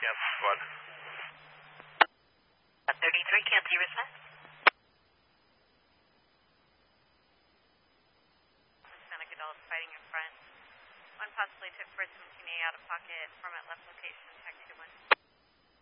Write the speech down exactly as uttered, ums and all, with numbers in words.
cancel squad. thirty-three, cancel your response. Seneca Dolls fighting in front. One possibly took four seventeen A out of pocket, format left location, tech two one.